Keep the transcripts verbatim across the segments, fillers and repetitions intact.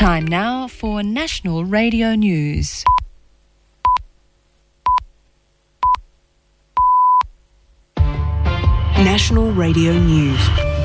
Time now for National Radio News. National Radio News.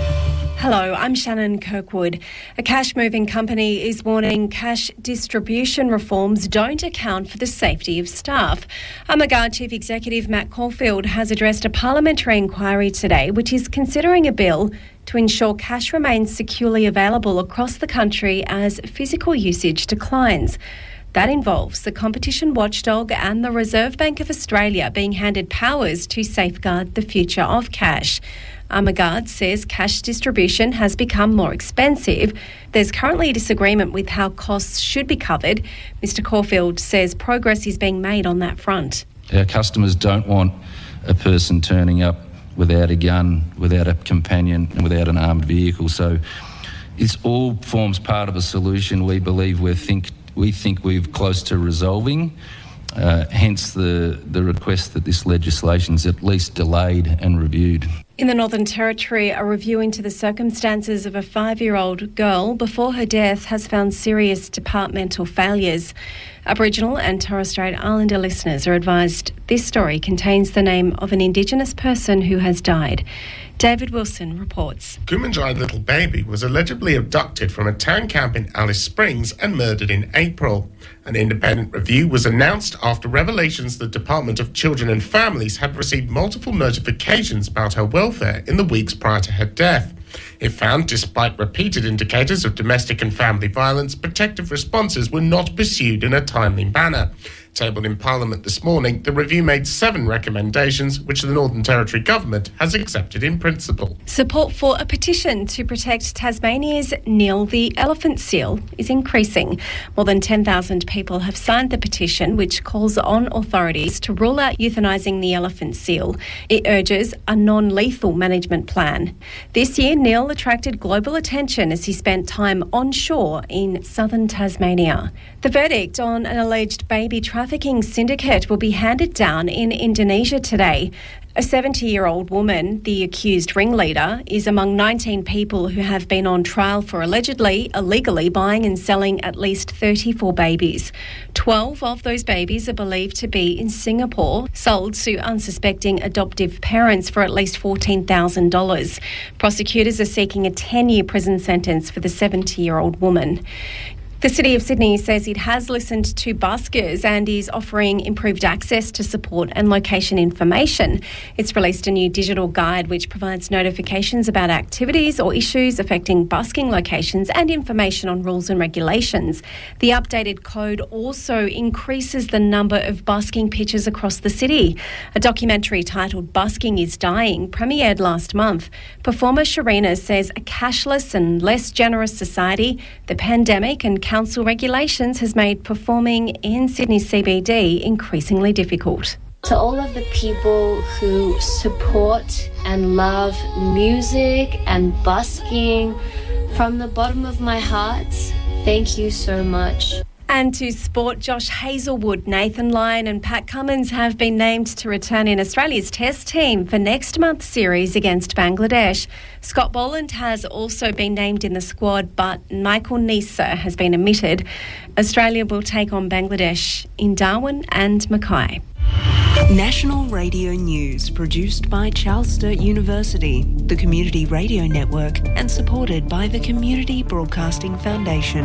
Hello, I'm Shannon Kirkwood. A cash-moving company is warning cash distribution reforms don't account for the safety of staff. Amagard Chief Executive Matt Caulfield has addressed a parliamentary inquiry today which is considering a bill to ensure cash remains securely available across the country as physical usage declines. That involves the competition watchdog and the Reserve Bank of Australia being handed powers to safeguard the future of cash. Amagard says cash distribution has become more expensive. There's currently a disagreement with how costs should be covered. Mister Caulfield says progress is being made on that front. Our customers don't want a person turning up without a gun, without a companion and without an armed vehicle. So it all forms part of a solution we believe we think we think we're close to resolving. Uh, hence the, the request that this legislation is at least delayed and reviewed. In the Northern Territory, a review into the circumstances of a five-year-old girl before her death has found serious departmental failures. Aboriginal and Torres Strait Islander listeners are advised this story contains the name of an Indigenous person who has died. David Wilson reports. Kumanjai Little Baby was allegedly abducted from a town camp in Alice Springs and murdered in April. An independent review was announced after revelations the Department of Children and Families had received multiple notifications about her welfare in the weeks prior to her death. It found, despite repeated indicators of domestic and family violence, protective responses were not pursued in a timely manner. Tabled in Parliament this morning, the review made seven recommendations which the Northern Territory Government has accepted in principle. Support for a petition to protect Tasmania's Neil the elephant seal is increasing. More than ten thousand people have signed the petition which calls on authorities to rule out euthanising the elephant seal. It urges a non-lethal management plan. This year, Neil attracted global attention as he spent time on shore in southern Tasmania. The verdict on an alleged baby trafficking syndicate will be handed down in Indonesia today. A seventy-year-old woman, the accused ringleader, is among nineteen people who have been on trial for allegedly illegally buying and selling at least thirty-four babies. twelve of those babies are believed to be in Singapore, sold to unsuspecting adoptive parents for at least fourteen thousand dollars. Prosecutors are seeking a ten-year prison sentence for the seventy-year-old woman. The City of Sydney says it has listened to buskers and is offering improved access to support and location information. It's released a new digital guide which provides notifications about activities or issues affecting busking locations and information on rules and regulations. The updated code also increases the number of busking pitches across the city. A documentary titled Busking is Dying premiered last month. Performer Sharina says a cashless and less generous society, the pandemic and council regulations has made performing in Sydney's C B D increasingly difficult. To all of the people who support and love music and busking, from the bottom of my heart, thank you so much. And to sport, Josh Hazelwood, Nathan Lyon and Pat Cummins have been named to return in Australia's Test team for next month's series against Bangladesh. Scott Boland has also been named in the squad, but Michael Neser has been omitted. Australia will take on Bangladesh in Darwin and Mackay. National Radio News, produced by Charles Sturt University, the Community Radio Network, and supported by the Community Broadcasting Foundation.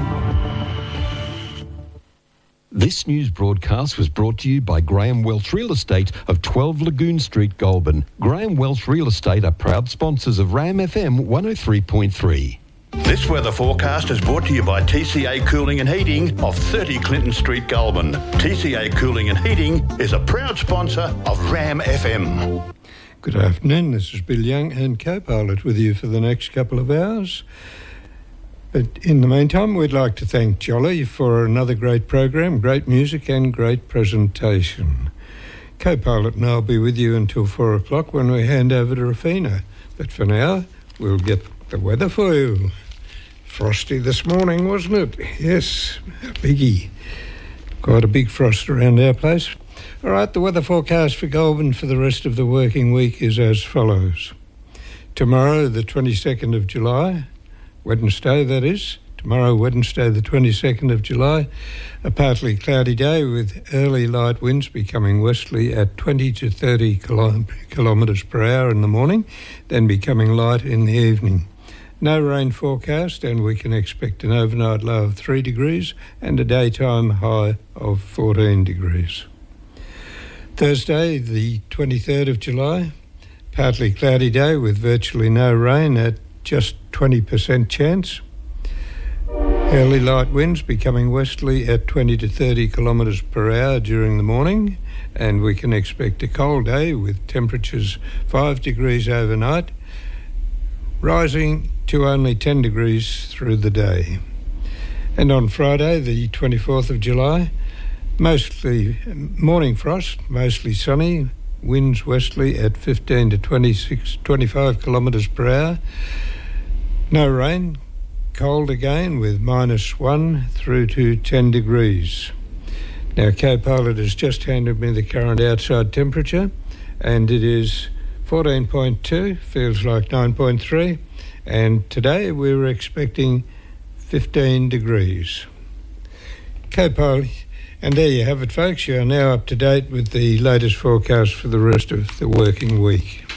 This news broadcast was brought to you by Graham Welch Real Estate of twelve Lagoon Street, Goulburn. Graham Welch Real Estate are proud sponsors of RAM F M one oh three point three. This weather forecast is brought to you by T C A Cooling and Heating of thirty Clinton Street, Goulburn. T C A Cooling and Heating is a proud sponsor of RAM F M. Good afternoon, this is Bill Young and co-pilot with you for the next couple of hours. But in the meantime, we'd like to thank Jolly for another great program, great music and great presentation. Co-pilot and I'll be with you until four o'clock when we hand over to Rafina. But for now, we'll get the weather for you. Frosty this morning, wasn't it? Yes, a biggie. Quite a big frost around our place. All right, the weather forecast for Goulburn for the rest of the working week is as follows. Tomorrow, the twenty-second of July, Wednesday that is, Tomorrow, Wednesday, the twenty-second of July, a partly cloudy day with early light winds becoming westerly at twenty to thirty kilometres per hour in the morning, then becoming light in the evening. No rain forecast, and we can expect an overnight low of three degrees and a daytime high of fourteen degrees. Thursday, the twenty-third of July, partly cloudy day with virtually no rain at just twenty percent chance. Early light winds becoming westerly at twenty to thirty kilometres per hour during the morning, and we can expect a cold day with temperatures five degrees overnight, rising to only ten degrees through the day. And on Friday, the twenty-fourth of July, mostly morning frost, mostly sunny, winds westerly at fifteen to twenty-six, twenty-five kilometres per hour. No rain, cold again with minus one through to ten degrees. Now, Co-Pilot has just handed me the current outside temperature, and it is fourteen point two, feels like nine point three, and today we were expecting fifteen degrees. Co-Pilot. And there you have it, folks. You are now up to date with the latest forecast for the rest of the working week.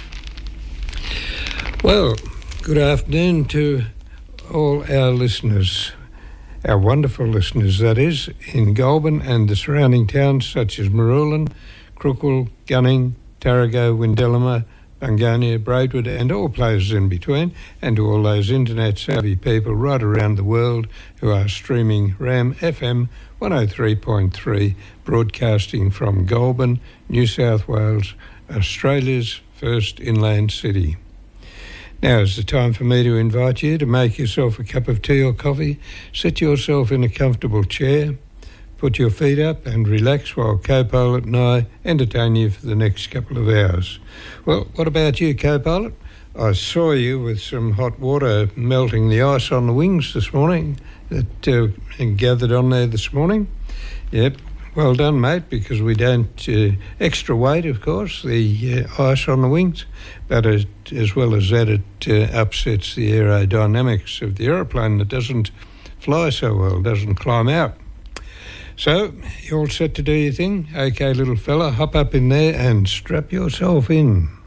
Well, good afternoon to all our listeners, our wonderful listeners, that is, in Goulburn and the surrounding towns such as Marulan, Crookle, Gunning, Tarago, Windelama, Bungonia, Braidwood, and all places in between, and to all those internet-savvy people right around the world who are streaming Ram F M one oh three point three, broadcasting from Goulburn, New South Wales, Australia's first inland city. Now is the time for me to invite you to make yourself a cup of tea or coffee, sit yourself in a comfortable chair, put your feet up and relax while Co-Pilot and I entertain you for the next couple of hours. Well, what about you, Co-Pilot? I saw you with some hot water melting the ice on the wings this morning that uh, gathered on there this morning. Yep, well done, mate, because we don't uh, extra weight, of course, the uh, ice on the wings, but it, as well as that, it uh, upsets the aerodynamics of the aeroplane that doesn't fly so well, doesn't climb out. So, you all set to do your thing? Okay, little fella, hop up in there and strap yourself in.